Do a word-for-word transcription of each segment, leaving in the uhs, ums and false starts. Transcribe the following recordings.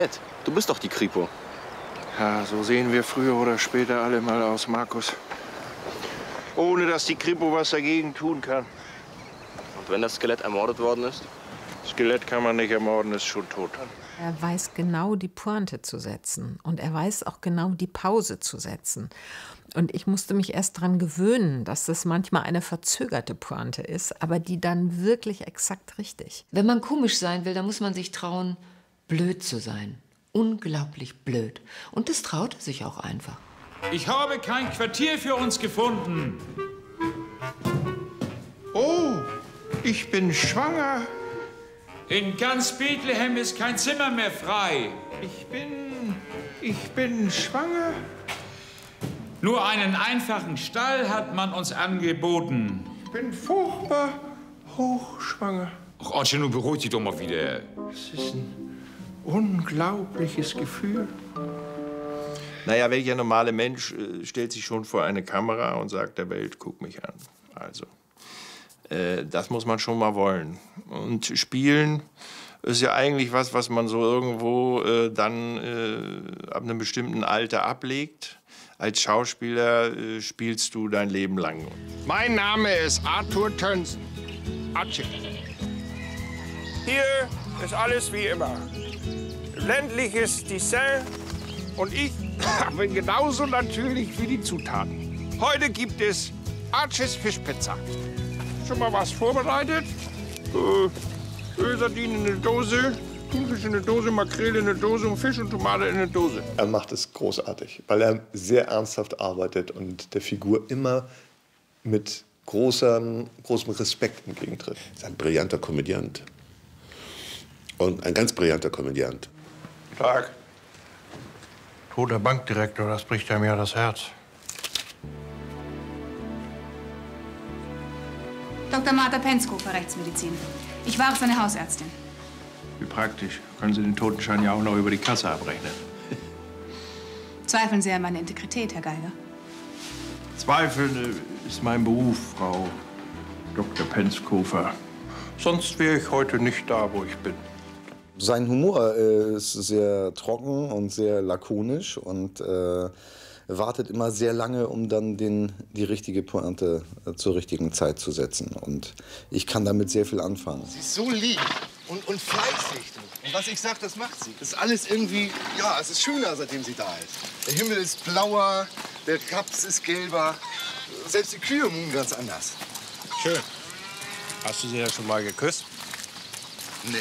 Du bist doch die Kripo. Ja, so sehen wir früher oder später alle mal aus, Markus. Ohne dass die Kripo was dagegen tun kann. Und wenn das Skelett ermordet worden ist? Skelett kann man nicht ermorden, ist schon tot. Er weiß genau die Pointe zu setzen und er weiß auch genau die Pause zu setzen. Und ich musste mich erst daran gewöhnen, dass das manchmal eine verzögerte Pointe ist, aber die dann wirklich exakt richtig. Wenn man komisch sein will, dann muss man sich trauen, blöd zu sein. Unglaublich blöd. Und das traut er sich auch einfach. Ich habe kein Quartier für uns gefunden. Oh, ich bin schwanger. In ganz Bethlehem ist kein Zimmer mehr frei. Ich bin... ich bin schwanger. Nur einen einfachen Stall hat man uns angeboten. Ich bin furchtbar hochschwanger. Ach, Archie, nun beruhig dich doch mal wieder. Das ist ein unglaubliches Gefühl. Naja, welcher normale Mensch äh, stellt sich schon vor eine Kamera und sagt der Welt, guck mich an. Also, äh, das muss man schon mal wollen. Und spielen ist ja eigentlich was, was man so irgendwo äh, dann äh, ab einem bestimmten Alter ablegt. Als Schauspieler äh, spielst du dein Leben lang. Mein Name ist Arthur Tönsen. Archie. Hier ist alles wie immer. Ländliches Dessert und ich bin genauso natürlich wie die Zutaten. Heute gibt es Archies Fischpizza. Schon mal was vorbereitet? Äh, Ölsardinen in eine Dose, Thunfisch in eine Dose, Makrele in eine Dose und Fisch und Tomate in eine Dose. Er macht es großartig, weil er sehr ernsthaft arbeitet und der Figur immer mit großem, großem Respekt entgegentritt. Er ist ein brillanter Komödiant. Und ein ganz brillanter Komödiant. Tag. Toter Bankdirektor, das bricht einem ja das Herz. Doktor Martha Penskofer, Rechtsmedizin. Ich war seine Hausärztin. Wie praktisch. Können Sie den Totenschein ja auch noch über die Kasse abrechnen. Zweifeln Sie an meiner Integrität, Herr Geiger? Zweifeln ist mein Beruf, Frau Doktor Penskofer. Sonst wäre ich heute nicht da, wo ich bin. Sein Humor äh, ist sehr trocken und sehr lakonisch und äh, wartet immer sehr lange, um dann den, die richtige Pointe äh, zur richtigen Zeit zu setzen. Und ich kann damit sehr viel anfangen. Sie ist so lieb und, und fleißig. Und was ich sage, das macht sie. Das ist alles irgendwie, ja, es ist schöner, seitdem sie da ist. Der Himmel ist blauer, der Raps ist gelber. Selbst die Kühe muhen ganz anders. Schön. Hast du sie ja schon mal geküsst? Nee.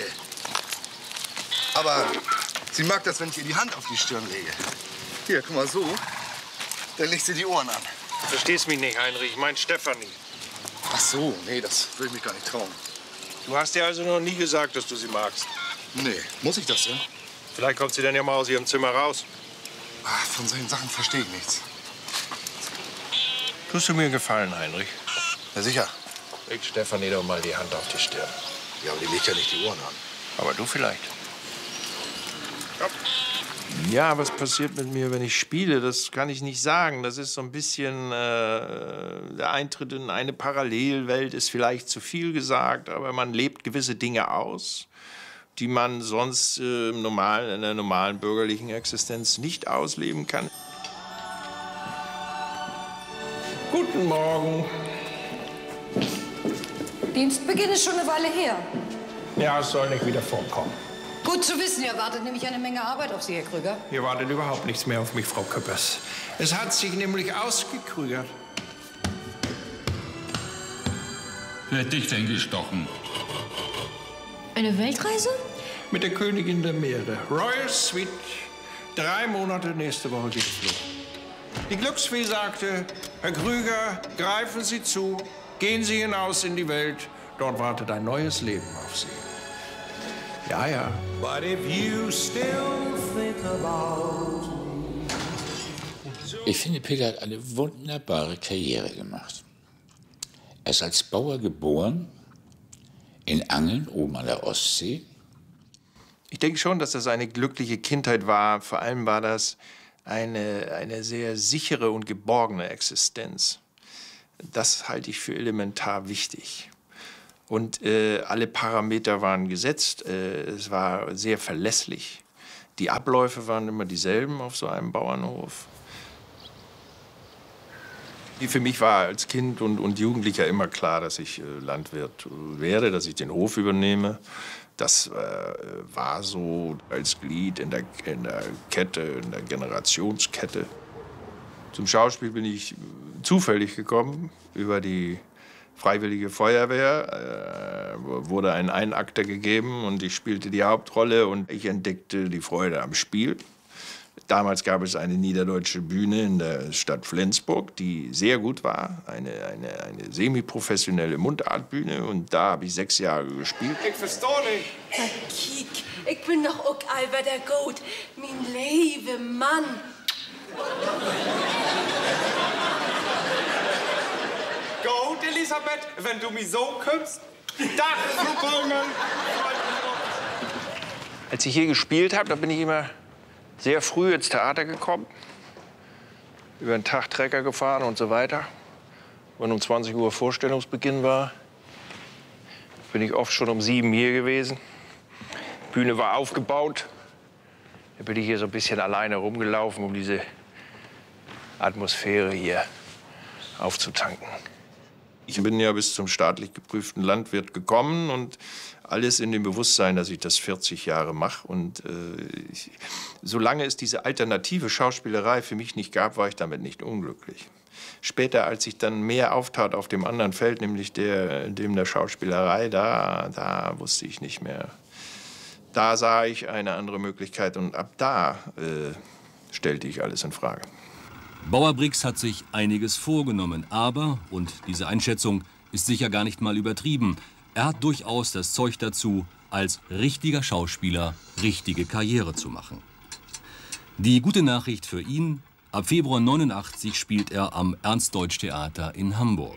Aber sie mag das, wenn ich ihr die Hand auf die Stirn lege. Hier, guck mal, so. Dann legt sie die Ohren an. Du verstehst mich nicht, Heinrich. Ich mein Stefanie. Ach so, nee, das will ich mich gar nicht trauen. Du hast dir also noch nie gesagt, dass du sie magst? Nee, muss ich das denn? Vielleicht kommt sie dann ja mal aus ihrem Zimmer raus. Ach, von solchen Sachen verstehe ich nichts. Tust du mir gefallen, Heinrich? Ja, sicher. Legt Stefanie doch mal die Hand auf die Stirn. Ja, aber die legt ja nicht die Ohren an. Aber du vielleicht. Ja, was passiert mit mir, wenn ich spiele, das kann ich nicht sagen. Das ist so ein bisschen, äh, der Eintritt in eine Parallelwelt ist vielleicht zu viel gesagt, aber man lebt gewisse Dinge aus, die man sonst äh, im normalen, in der normalen bürgerlichen Existenz nicht ausleben kann. Guten Morgen. Dienstbeginn ist schon eine Weile her. Ja, es soll nicht wieder vorkommen. Gut zu wissen, hier wartet nämlich eine Menge Arbeit auf Sie, Herr Krüger. Hier wartet überhaupt nichts mehr auf mich, Frau Köppers. Es hat sich nämlich ausgekrügert. Wer hat dich denn gestochen? Eine Weltreise? Mit der Königin der Meere. Royal Suite. Drei Monate, nächste Woche geht's los. Die Glücksfee sagte, Herr Krüger, greifen Sie zu, gehen Sie hinaus in die Welt. Dort wartet ein neues Leben auf Sie. Ja, ja. But if you still think about me. Ich finde, Peter hat eine wunderbare Karriere gemacht. Er ist als Bauer geboren, in Angeln, oben an der Ostsee. Ich denke schon, dass das eine glückliche Kindheit war. Vor allem war das eine, eine sehr sichere und geborgene Existenz. Das halte ich für elementar wichtig. Und äh, alle Parameter waren gesetzt. Äh, es war sehr verlässlich. Die Abläufe waren immer dieselben auf so einem Bauernhof. Für mich war als Kind und, und Jugendlicher immer klar, dass ich äh, Landwirt werde, dass ich den Hof übernehme. Das äh, war so als Glied in der, in der Kette, in der Generationskette. Zum Schauspiel bin ich zufällig gekommen über die Freiwillige Feuerwehr. Äh, wurde ein Einakter gegeben und ich spielte die Hauptrolle und ich entdeckte die Freude am Spiel. Damals gab es eine niederdeutsche Bühne in der Stadt Flensburg, die sehr gut war. Eine, eine, eine semi-professionelle Mundartbühne. Und da habe ich sechs Jahre gespielt. Ich verstehe nicht. Herr Kiek, ich bin doch auch Albert der Goat. Mein liebe Mann. Goat, Elisabeth, wenn du mich so kümmst. Dach, Bäume. Als ich hier gespielt habe, da bin ich immer sehr früh ins Theater gekommen, über den Tag Trecker gefahren und so weiter. Wenn um zwanzig Uhr Vorstellungsbeginn war, bin ich oft schon um sieben hier gewesen. Die Bühne war aufgebaut. Da bin ich hier so ein bisschen alleine rumgelaufen, um diese Atmosphäre hier aufzutanken. Ich bin ja bis zum staatlich geprüften Landwirt gekommen und alles in dem Bewusstsein, dass ich das vierzig Jahre mache. Und äh, ich, solange es diese alternative Schauspielerei für mich nicht gab, war ich damit nicht unglücklich. Später, als ich dann mehr auftat auf dem anderen Feld, nämlich der, dem der Schauspielerei, da, da wusste ich nicht mehr. Da sah ich eine andere Möglichkeit und ab da äh, stellte ich alles in Frage. Bauer Brix hat sich einiges vorgenommen, aber, und diese Einschätzung ist sicher gar nicht mal übertrieben, er hat durchaus das Zeug dazu, als richtiger Schauspieler richtige Karriere zu machen. Die gute Nachricht für ihn: Ab Februar neunundachtzig spielt er am Ernst-Deutsch-Theater in Hamburg.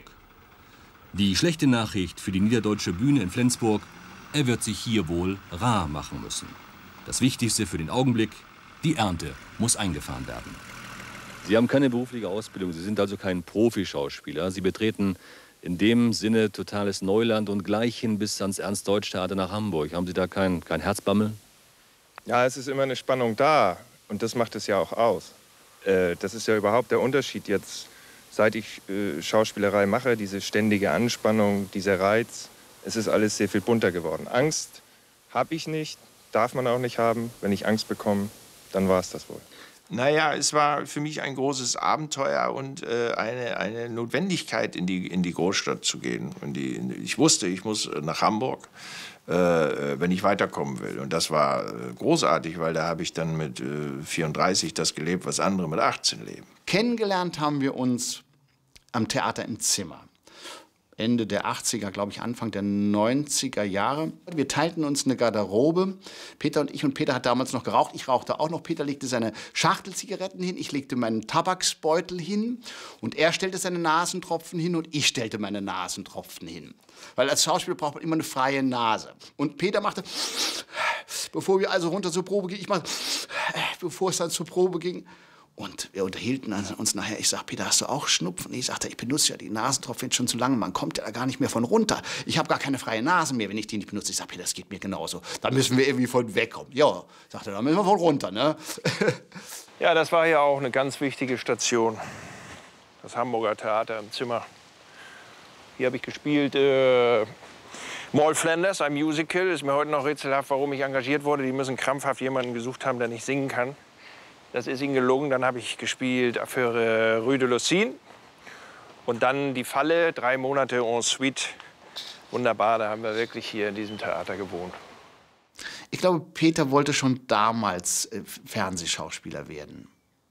Die schlechte Nachricht für die niederdeutsche Bühne in Flensburg: Er wird sich hier wohl rar machen müssen. Das Wichtigste für den Augenblick: die Ernte muss eingefahren werden. Sie haben keine berufliche Ausbildung, Sie sind also kein Profischauspieler. Sie betreten in dem Sinne totales Neuland und gleich hin bis ans Ernst-Deutsch-Theater nach Hamburg. Haben Sie da kein, kein Herzbammel? Ja, es ist immer eine Spannung da und das macht es ja auch aus. Äh, das ist ja überhaupt der Unterschied jetzt, seit ich äh, Schauspielerei mache, diese ständige Anspannung, dieser Reiz. Es ist alles sehr viel bunter geworden. Angst habe ich nicht, darf man auch nicht haben. Wenn ich Angst bekomme, dann war es das wohl. Naja, es war für mich ein großes Abenteuer und äh, eine, eine Notwendigkeit, in die, in die Großstadt zu gehen. In die, in die, ich wusste, ich muss nach Hamburg, äh, wenn ich weiterkommen will. Und das war äh, großartig, weil da habe ich dann mit äh, vierunddreißig das gelebt, was andere mit achtzehn leben. Kennengelernt haben wir uns am Theater im Zimmer. Ende der achtziger, glaube ich, Anfang der neunziger Jahre. Wir teilten uns eine Garderobe, Peter und ich. Und Peter hat damals noch geraucht, ich rauchte auch noch. Peter legte seine Schachtelzigaretten hin, ich legte meinen Tabaksbeutel hin. Und er stellte seine Nasentropfen hin und ich stellte meine Nasentropfen hin. Weil als Schauspieler braucht man immer eine freie Nase. Und Peter machte, bevor wir also runter zur Probe gingen, ich machte, bevor es dann zur Probe ging. Und wir unterhielten uns nachher. Ich sag, Peter, hast du auch Schnupfen? Ich sagte, ich benutze ja die Nasentropfen jetzt schon zu lange. Man kommt ja da gar nicht mehr von runter. Ich habe gar keine freie Nase mehr, wenn ich die nicht benutze. Ich sag, Peter, das geht mir genauso. Da müssen wir irgendwie von wegkommen. Ja, sagte er, da müssen wir von runter, ne? Ja, das war ja auch eine ganz wichtige Station. Das Hamburger Theater im Zimmer. Hier habe ich gespielt äh, Moll Flanders, ein Musical. Ist mir heute noch rätselhaft, warum ich engagiert wurde. Die müssen krampfhaft jemanden gesucht haben, der nicht singen kann. Das ist ihnen gelungen. Dann habe ich gespielt für Rue de Lucine. Und dann Die Falle, drei Monate en suite. Wunderbar, da haben wir wirklich hier in diesem Theater gewohnt. Ich glaube, Peter wollte schon damals äh, Fernsehschauspieler werden.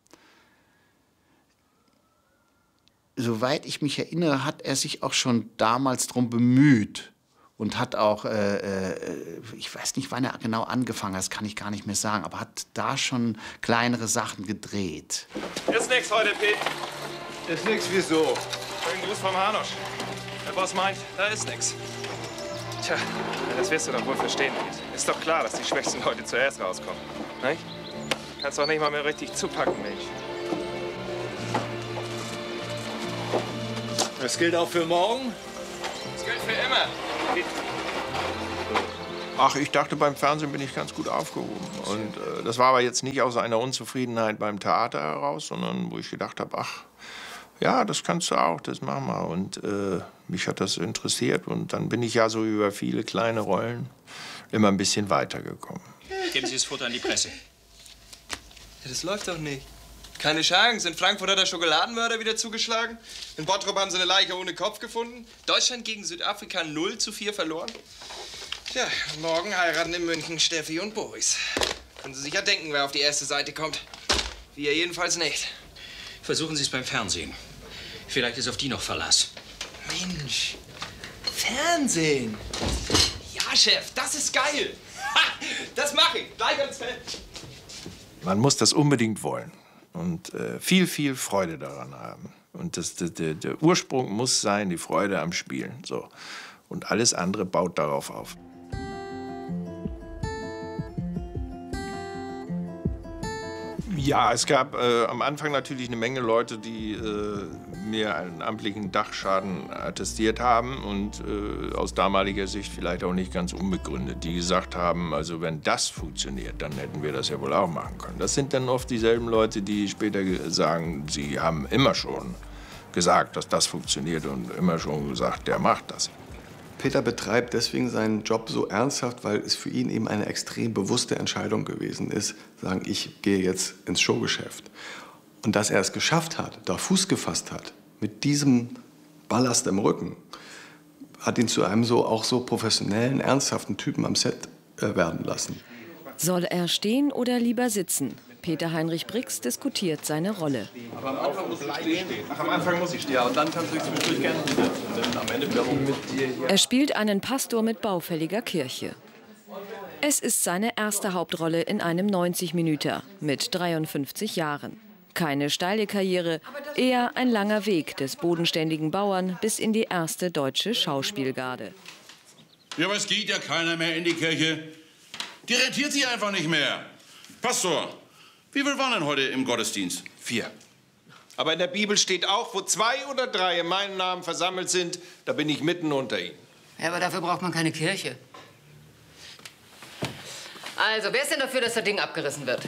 Soweit ich mich erinnere, hat er sich auch schon damals darum bemüht. Und hat auch, äh, äh, ich weiß nicht, wann er genau angefangen hat, das kann ich gar nicht mehr sagen, aber hat da schon kleinere Sachen gedreht. Ist nix heute, Pete. Ist nix, wieso? Schönen Gruß vom Hanusch. Der Boss meint, da ist nix. Tja, das wirst du doch wohl verstehen, Pete. Ist doch klar, dass die schwächsten Leute zuerst rauskommen. Nicht? Kannst doch nicht mal mehr richtig zupacken, Mensch. Das gilt auch für morgen? Das gilt für immer. Ach, ich dachte, beim Fernsehen bin ich ganz gut aufgehoben. Und äh, das war aber jetzt nicht aus einer Unzufriedenheit beim Theater heraus, sondern wo ich gedacht habe, ach, ja, das kannst du auch, das machen wir. Und äh, mich hat das interessiert. Und dann bin ich ja so über viele kleine Rollen immer ein bisschen weitergekommen. Geben Sie das Foto an die Presse. Ja, das läuft doch nicht. Keine Chance. In Frankfurt hat der Schokoladenmörder wieder zugeschlagen. In Bottrop haben sie eine Leiche ohne Kopf gefunden. Deutschland gegen Südafrika null zu vier verloren. Tja, morgen heiraten in München Steffi und Boris. Können Sie sich ja denken, wer auf die erste Seite kommt. Wir jedenfalls nicht. Versuchen Sie es beim Fernsehen. Vielleicht ist auf die noch Verlass. Mensch, Fernsehen. Ja, Chef, das ist geil. Ha, das mache ich. Gleich ans Feld. Man muss das unbedingt wollen und äh, viel, viel Freude daran haben. Und das, der, der Ursprung muss sein, die Freude am Spielen. So. Und alles andere baut darauf auf. Ja, es gab äh, am Anfang natürlich eine Menge Leute, die äh, mir einen amtlichen Dachschaden attestiert haben und äh, aus damaliger Sicht vielleicht auch nicht ganz unbegründet, die gesagt haben, also wenn das funktioniert, dann hätten wir das ja wohl auch machen können. Das sind dann oft dieselben Leute, die später sagen, sie haben immer schon gesagt, dass das funktioniert und immer schon gesagt, der macht das. Peter betreibt deswegen seinen Job so ernsthaft, weil es für ihn eben eine extrem bewusste Entscheidung gewesen ist, sagen, ich gehe jetzt ins Showgeschäft. Und dass er es geschafft hat, da Fuß gefasst hat, mit diesem Ballast im Rücken, hat ihn zu einem so auch so professionellen, ernsthaften Typen am Set äh, werden lassen. Soll er stehen oder lieber sitzen? Peter Heinrich Brix diskutiert seine Rolle. Aber am Anfang muss ich stehen. Ach, am Anfang muss ich stehen. Ja, und dann kannst du zwischendurch gerne wieder. Und dann am Ende wiederum mit dir hier. Er spielt einen Pastor mit baufälliger Kirche. Es ist seine erste Hauptrolle in einem neunzig Minüter mit dreiundfünfzig Jahren. Keine steile Karriere, eher ein langer Weg des bodenständigen Bauern bis in die erste deutsche Schauspielgarde. Ja, aber es geht ja keiner mehr in die Kirche. Die rentiert sich einfach nicht mehr. Pastor, wie viel waren denn heute im Gottesdienst? Vier. Aber in der Bibel steht auch, wo zwei oder drei in meinem Namen versammelt sind, da bin ich mitten unter ihnen. Ja, aber dafür braucht man keine Kirche. Also, wer ist denn dafür, dass das Ding abgerissen wird?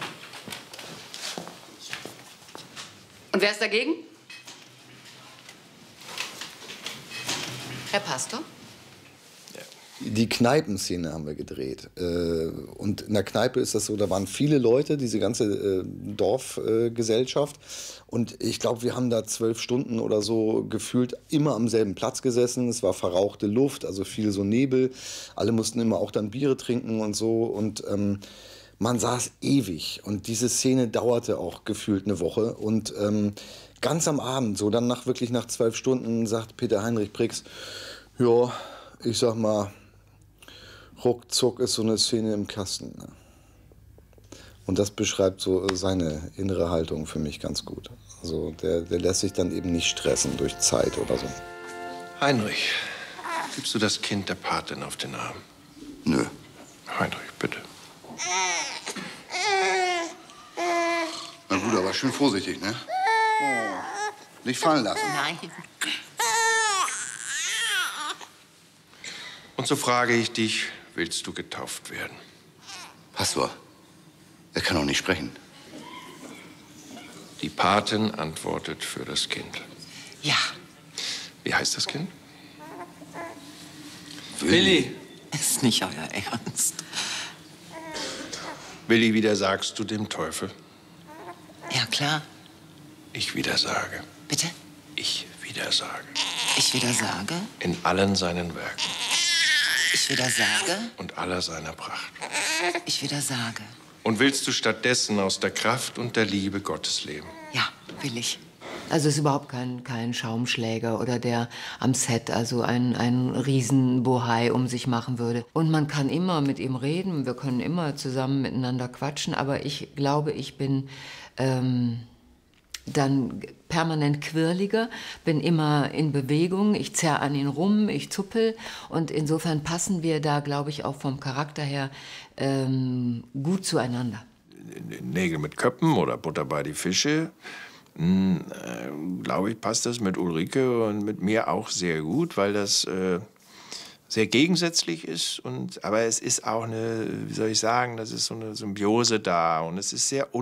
Und wer ist dagegen? Herr Pastor? Die Kneipenszene haben wir gedreht. Und in der Kneipe ist das so, da waren viele Leute, diese ganze Dorfgesellschaft. Und ich glaube, wir haben da zwölf Stunden oder so gefühlt immer am selben Platz gesessen. Es war verrauchte Luft, also viel so Nebel. Alle mussten immer auch dann Biere trinken und so. Und ähm, man saß ewig. Und diese Szene dauerte auch gefühlt eine Woche. Und ähm, ganz am Abend, so dann nach wirklich nach zwölf Stunden, sagt Peter Heinrich Brix, ja, ich sag mal, ruckzuck ist so eine Szene im Kasten. Ne? Und das beschreibt so seine innere Haltung für mich ganz gut. Also der, der lässt sich dann eben nicht stressen durch Zeit oder so. Heinrich, gibst du das Kind der Patin auf den Arm? Nö. Heinrich, bitte. Na gut, aber schön vorsichtig, ne? Oh. Nicht fallen lassen. Nein. Und so frage ich dich, willst du getauft werden? Pastor, er kann doch nicht sprechen. Die Patin antwortet für das Kind. Ja. Wie heißt das Kind? Willi. Ist nicht euer Ernst. Willi, widersagst du dem Teufel? Ja, klar. Ich widersage. Bitte? Ich widersage. Ich widersage? In allen seinen Werken. Ich widersage? Und aller seiner Pracht. Ich widersage. Und willst du stattdessen aus der Kraft und der Liebe Gottes leben? Ja, will ich. Also es ist überhaupt kein, kein Schaumschläger oder der am Set also ein, ein Riesenbohai um sich machen würde. Und man kann immer mit ihm reden, wir können immer zusammen miteinander quatschen, aber ich glaube, ich bin ähm, dann permanent quirliger, bin immer in Bewegung, ich zerr an ihn rum, ich zuppel und insofern passen wir da, glaube ich, auch vom Charakter her ähm, gut zueinander. Nägel mit Köppen oder Butter bei die Fische. Hm, äh, glaube ich, passt das mit Ulrike und mit mir auch sehr gut, weil das äh, sehr gegensätzlich ist. Und, aber es ist auch eine, wie soll ich sagen, das ist so eine Symbiose da. Und es ist sehr